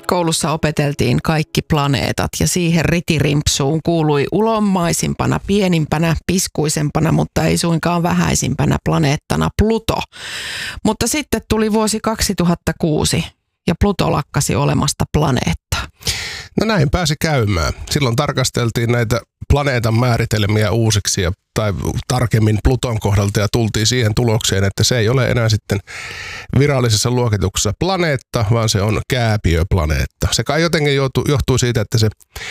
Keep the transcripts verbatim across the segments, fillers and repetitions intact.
Koulussa opeteltiin kaikki planeetat ja siihen ritirimpsuun kuului ulommaisimpana, pienimpänä, piskuisempana, mutta ei suinkaan vähäisimpänä planeettana Pluto. Mutta sitten tuli vuosi kaksituhattakuusi ja Pluto lakkasi olemasta planeetta. No näin pääsi käymään. Silloin tarkasteltiin näitä planeetan määritelmiä uusiksi ja, tai tarkemmin Pluton kohdalta ja tultiin siihen tulokseen, että se ei ole enää sitten virallisessa luokituksessa planeetta, vaan se on kääpiöplaneetta. Se kai jotenkin johtuu, johtuu siitä, että se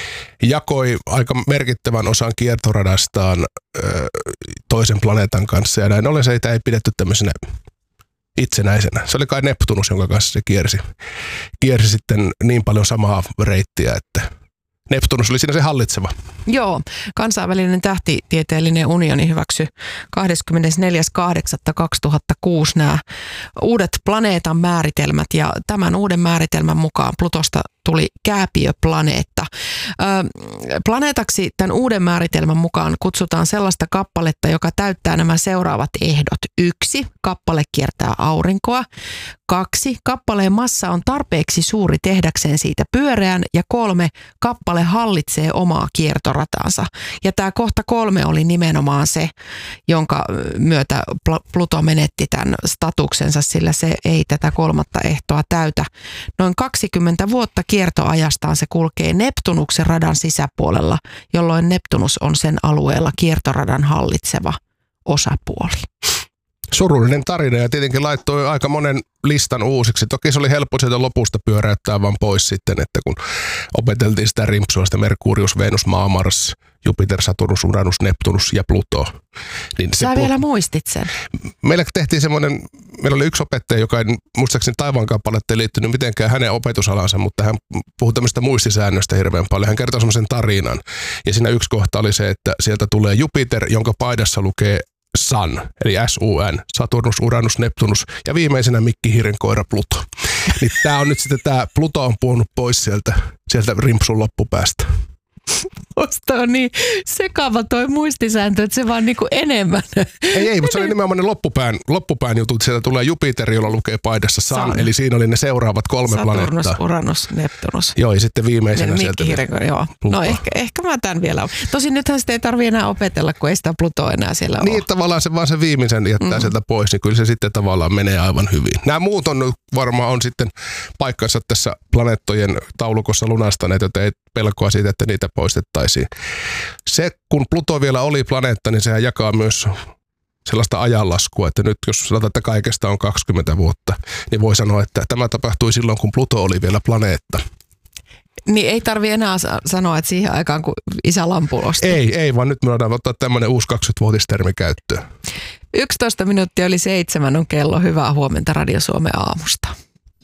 jakoi aika merkittävän osan kiertoradastaan ö, toisen planeetan kanssa ja näin ollen se ei pidetty tämmöisenä itsenäisenä. Se oli kai Neptunus, jonka kanssa se kiersi, kiersi sitten niin paljon samaa reittiä, että Neptunus oli siinä se hallitseva. Joo, kansainvälinen tähtitieteellinen unioni hyväksyi kahdeskymmenesneljäs kahdeksatta kaksituhattakuusi nämä uudet planeetan määritelmät ja tämän uuden määritelmän mukaan Plutosta tuli kääpiöplaneetta. Ö, planeetaksi tämän uuden määritelmän mukaan kutsutaan sellaista kappaletta, joka täyttää nämä seuraavat ehdot. Yksi, kappale kiertää aurinkoa. Kaksi, kappaleen massa on tarpeeksi suuri tehdäkseen siitä pyöreän. Ja kolme, kappale hallitsee omaa kiertorataansa. Ja tämä kohta kolme oli nimenomaan se, jonka myötä Pluto menetti tämän statuksensa, sillä se ei tätä kolmatta ehtoa täytä. Noin kaksikymmentä vuotta kiertoajastaan se kulkee Neptunuksen radan sisäpuolella, jolloin Neptunus on sen alueella kiertoradan hallitseva osapuoli. Surullinen tarina ja tietenkin laittoi aika monen listan uusiksi. Toki se oli helppo sieltä lopusta pyöräyttää vaan pois sitten, että kun opeteltiin sitä rimpsua, sitä Merkurius, Venus, Maa, Mars, Jupiter, Saturnus, Uranus, Neptunus ja Pluto. Niin Sä se vielä Pl- muistit sen. Meillä tehtiin semmoinen, meillä oli yksi opettaja, joka ei muistaakseni taivaankappaletta ei liittynyt mitenkään hänen opetusalansa, mutta hän puhui tämmöistä muistisäännöstä hirveän paljon. Hän kertoi semmoisen tarinan ja siinä yksi kohta oli se, että sieltä tulee Jupiter, jonka paidassa lukee Sun, eli S U N, Saturnus, Uranus, Neptunus ja viimeisenä Mikki Hiiren koira Pluto. Niin tää on nyt sitten tää Pluto on puhunut pois sieltä, sieltä rimpsun loppupäästä. Musta on niin sekava toi muistisääntö, että se vaan niinku enemmän. Ei, ei, mutta se oli nimenomaan ne loppupään, loppupään jutut. Sieltä tulee Jupiter, jolla lukee paidassa Sun, Sun. Eli siinä oli ne seuraavat kolme Saturnus, planeettaa. Saturnus, Uranus, Neptunus. Joo, ja sitten viimeisenä Mikki sieltä. Hiiren, joo. No ehkä, ehkä mä tämän vielä. Tosin nythän sitä ei tarvitse enää opetella, kun ei sitä Plutoa enää siellä niin, ole. tavallaan se vaan se viimeisen jättää mm. sieltä pois, niin kyllä se sitten tavallaan menee aivan hyvin. Nämä muut on varmaan on sitten paikkansa tässä planeettojen taulukossa lunastaneet, joten ei pelkoa siitä, että niitä poistettaisiin. Se, kun Pluto vielä oli planeetta, niin sehän jakaa myös sellaista ajanlaskua, että nyt jos sanotaan, että kaikesta on kaksikymmentä vuotta, niin voi sanoa, että tämä tapahtui silloin, kun Pluto oli vielä planeetta. Niin ei tarvitse enää sanoa, että siihen aikaan, kun isä lampulosti. Ei, ei, vaan nyt me voidaan ottaa tämmöinen uusi kaksikymmentävuotistermi käyttöön. yksitoista minuuttia yli seitsemän on kello. Hyvää huomenta Radio Suomen aamusta.